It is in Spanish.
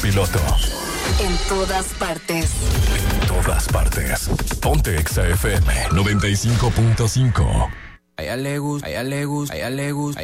piloto. En todas partes. En todas partes. Ponte Exa FM 95.5. A ella le gusta, a ella le gusta, a ella le gusta,